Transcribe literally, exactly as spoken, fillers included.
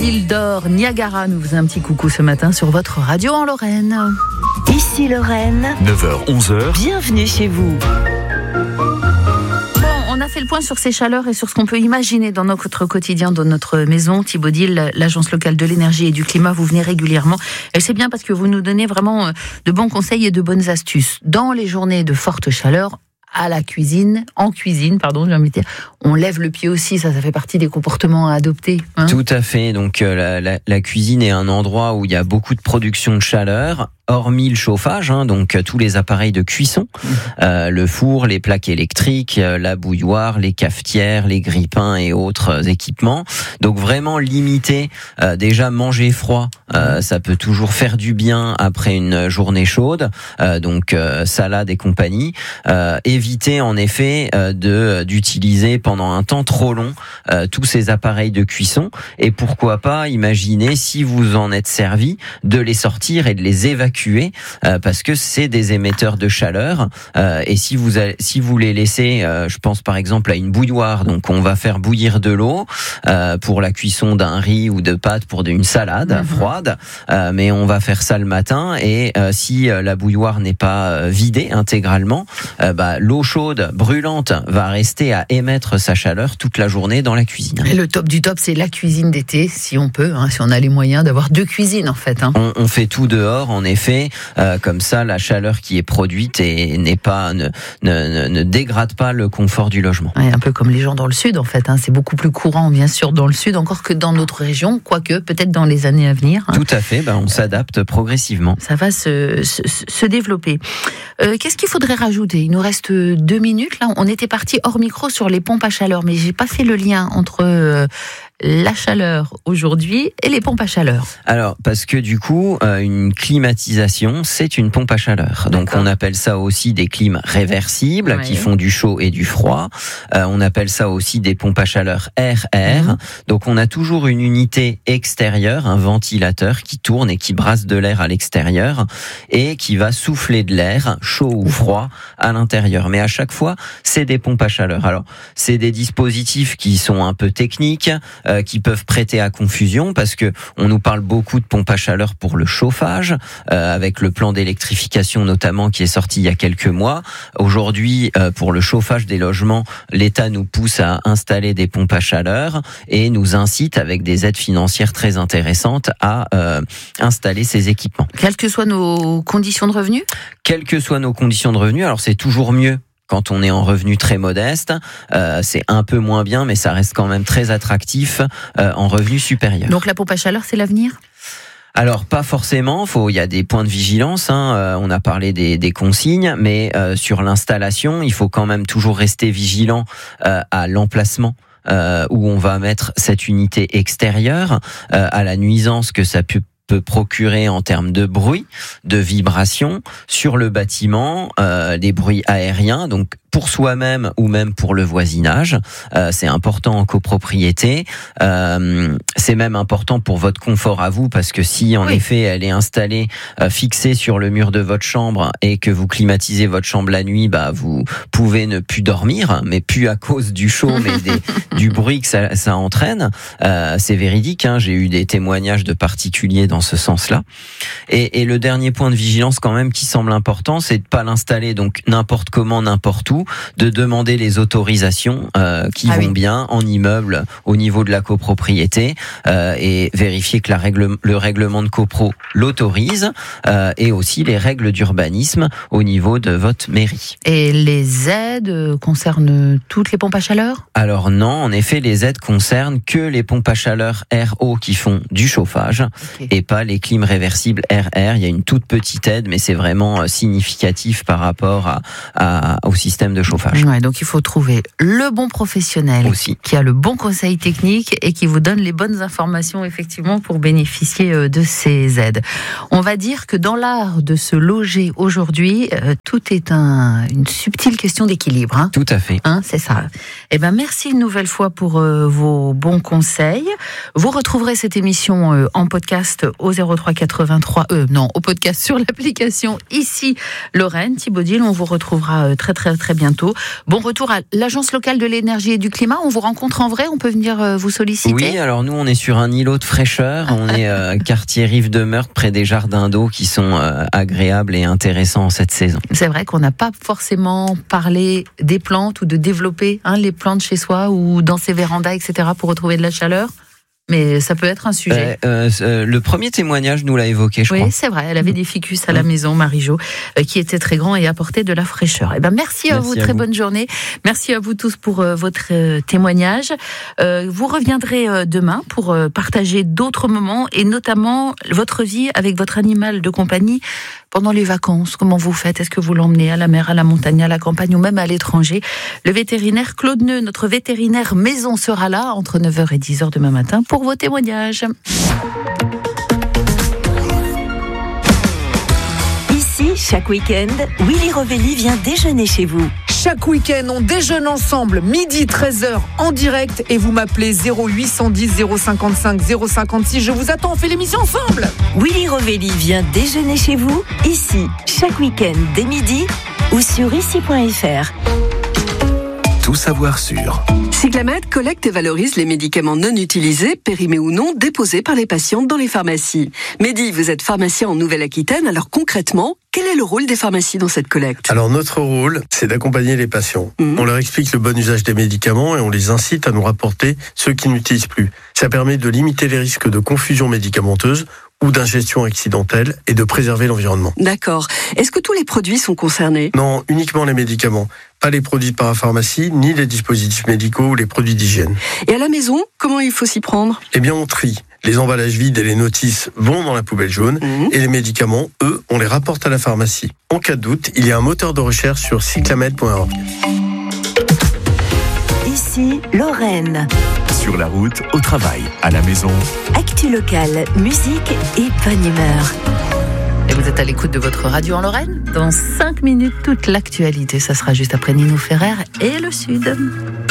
Île d'Or, Niagara nous faisait un petit coucou ce matin sur votre radio en Lorraine. Ici Lorraine, neuf heures onze heures. Bienvenue chez vous. On a fait le point sur ces chaleurs et sur ce qu'on peut imaginer dans notre quotidien, dans notre maison. Thibaut Dil, l'agence locale de l'énergie et du climat, vous venez régulièrement. Et c'est bien parce que vous nous donnez vraiment de bons conseils et de bonnes astuces. Dans les journées de forte chaleur, à la cuisine, en cuisine, pardon, j'ai envie de dire, on lève le pied aussi, ça, ça fait partie des comportements à adopter. Hein. Tout à fait. Donc euh, la, la, la cuisine est un endroit où il y a beaucoup de production de chaleur. Hormis le chauffage, hein, donc euh, tous les appareils de cuisson, euh, le four, les plaques électriques, euh, la bouilloire, les cafetières, les grille-pains et autres euh, équipements. Donc vraiment limiter, euh, déjà manger froid, euh, ça peut toujours faire du bien après une journée chaude, euh, donc euh, salade et compagnie. Euh, éviter en effet euh, de d'utiliser pendant un temps trop long euh, tous ces appareils de cuisson et pourquoi pas imaginer, si vous en êtes servi, de les sortir et de les évacuer. Euh, parce que c'est des émetteurs de chaleur euh, et si vous allez, si vous les laissez, euh, je pense par exemple à une bouilloire, donc on va faire bouillir de l'eau euh, pour la cuisson d'un riz ou de pâtes pour une salade mmh. froide, euh, mais on va faire ça le matin et euh, si euh, la bouilloire n'est pas euh, vidée intégralement, euh, bah, l'eau chaude brûlante va rester à émettre sa chaleur toute la journée dans la cuisine. Et le top du top, c'est la cuisine d'été, si on peut, hein, si on a les moyens d'avoir deux cuisines en fait. Hein. On, on fait tout dehors en effet. Euh, comme ça, la chaleur qui est produite et n'est pas ne, ne, ne dégrade pas le confort du logement. Ouais, un peu comme les gens dans le sud, en fait. Hein. C'est beaucoup plus courant, bien sûr, dans le sud, encore que dans notre région, quoique peut-être dans les années à venir. Hein. Tout à fait. Ben, on s'adapte progressivement. Ça va se, se, se développer. Euh, qu'est-ce qu'il faudrait rajouter ? Il nous reste deux minutes. Là, on était parti hors micro sur les pompes à chaleur, mais j'ai pas fait le lien entre euh, la chaleur aujourd'hui et les pompes à chaleur. Alors, parce que du coup, euh, une climatisation, c'est une pompe à chaleur. Donc, D'accord. on appelle ça aussi des clims réversibles, ouais. qui font du chaud et du froid. Euh, on appelle ça aussi des pompes à chaleur air-air. Mmh. Donc, on a toujours une unité extérieure, un ventilateur qui tourne et qui brasse de l'air à l'extérieur et qui va souffler de l'air, chaud ou froid, à l'intérieur. Mais à chaque fois, c'est des pompes à chaleur. Alors, c'est des dispositifs qui sont un peu techniques, euh, qui peuvent prêter à confusion parce que on nous parle beaucoup de pompes à chaleur pour le chauffage, euh, avec le plan d'électrification notamment qui est sorti il y a quelques mois. Aujourd'hui, euh, pour le chauffage des logements, l'État nous pousse à installer des pompes à chaleur et nous incite avec des aides financières très intéressantes à euh, installer ces équipements. Quelles que soient nos conditions de revenus ? Quelles que soient nos conditions de revenus, alors c'est toujours mieux quand on est en revenu très modeste, euh, c'est un peu moins bien, mais ça reste quand même très attractif euh, en revenu supérieur. Donc la pompe à chaleur, c'est l'avenir ? Alors pas forcément, faut, il y a des points de vigilance, hein, euh, on a parlé des, des consignes, mais euh, sur l'installation, il faut quand même toujours rester vigilant euh, à l'emplacement. Euh, où on va mettre cette unité extérieure, euh, à la nuisance que ça peut peut procurer en termes de bruit, de vibration sur le bâtiment, euh, des bruits aériens, donc pour soi-même ou même pour le voisinage. Euh, c'est important en copropriété. Euh, c'est même important pour votre confort à vous parce que si en oui. effet elle est installée, euh, fixée sur le mur de votre chambre et que vous climatisez votre chambre la nuit, bah vous pouvez ne plus dormir, mais plus à cause du chaud, mais des, du bruit que ça, ça entraîne. Euh, c'est véridique. Hein, j'ai eu des témoignages de particuliers dans ce sens-là. Et, et le dernier point de vigilance quand même qui semble important, c'est de pas l'installer donc n'importe comment, n'importe où, de demander les autorisations euh, qui ah vont oui. bien en immeuble au niveau de la copropriété euh, et vérifier que la règle, le règlement de copro l'autorise euh, et aussi les règles d'urbanisme au niveau de votre mairie. Et les aides concernent toutes les pompes à chaleur ? Alors non, en effet, les aides concernent que les pompes à chaleur R O qui font du chauffage okay. et pas les clims réversibles R R. Il y a une toute petite aide, mais c'est vraiment significatif par rapport à, à, au système de chauffage. Ouais, donc il faut trouver le bon professionnel aussi, qui a le bon conseil technique et qui vous donne les bonnes informations effectivement pour bénéficier de ces aides. On va dire que dans l'art de se loger aujourd'hui, euh, tout est un, une subtile question d'équilibre. Hein. Tout à fait. Hein, c'est ça. Eh ben merci une nouvelle fois pour euh, vos bons conseils. Vous retrouverez cette émission euh, en podcast au zéro trois quatre-vingt-trois euh, non, au podcast sur l'application Ici Lorraine. Thibaut Dil, on vous retrouvera euh, très très très bientôt bientôt. Bon retour à l'Agence locale de l'énergie et du climat. On vous rencontre en vrai, on peut venir vous solliciter. Oui, alors nous on est sur un îlot de fraîcheur, on est euh, quartier Rive de Meurthe, près des jardins d'eau qui sont euh, agréables et intéressants en cette saison. C'est vrai qu'on n'a pas forcément parlé des plantes ou de développer hein, les plantes chez soi ou dans ses vérandas, et cetera pour retrouver de la chaleur. Mais ça peut être un sujet. Euh, euh, le premier témoignage nous l'a évoqué, je oui, crois. Oui, c'est vrai. Elle avait des ficus à la maison, Marie-Jo, euh, qui étaient très grands et apportaient de la fraîcheur. Eh ben, merci, merci à vous. À très vous. Bonne journée. Merci à vous tous pour euh, votre euh, témoignage. Euh, vous reviendrez euh, demain pour euh, partager d'autres moments et notamment votre vie avec votre animal de compagnie pendant les vacances. Comment vous faites? Est-ce que vous l'emmenez à la mer, à la montagne, à la campagne ou même à l'étranger? Le vétérinaire Claude Neu, notre vétérinaire maison, sera là entre neuf heures et dix heures demain matin pour vos témoignages. Ici, chaque week-end, Willy Rovelli vient déjeuner chez vous. Chaque week-end, on déjeune ensemble, midi treize heures en direct et vous m'appelez zéro huit cent dix zéro cinquante-cinq zéro cinquante-six. Je vous attends, on fait l'émission ensemble. Willy Rovelli vient déjeuner chez vous, ici, chaque week-end dès midi ou sur ici point f r. Tout savoir sur. Cyclamed collecte et valorise les médicaments non utilisés, périmés ou non, déposés par les patients dans les pharmacies. Mehdi, vous êtes pharmacien en Nouvelle-Aquitaine, alors concrètement, quel est le rôle des pharmacies dans cette collecte? Alors notre rôle, c'est d'accompagner les patients. Mmh. On leur explique le bon usage des médicaments et on les incite à nous rapporter ceux qui n'utilisent plus. Ça permet de limiter les risques de confusion médicamenteuse ou d'ingestion accidentelle et de préserver l'environnement. D'accord. Est-ce que tous les produits sont concernés? Non, uniquement les médicaments. Pas les produits de parapharmacie, ni les dispositifs médicaux ou les produits d'hygiène. Et à la maison, comment il faut s'y prendre? Eh bien, on trie. Les emballages vides et les notices vont dans la poubelle jaune mmh. et les médicaments, eux, on les rapporte à la pharmacie. En cas de doute, il y a un moteur de recherche sur cyclamed point org. Ici, Lorraine. Sur la route, au travail, à la maison. Actu locale, musique et bonne humeur. Et vous êtes à l'écoute de votre radio en Lorraine. Dans cinq minutes, toute l'actualité. Ça sera juste après Nino Ferrer et le Sud.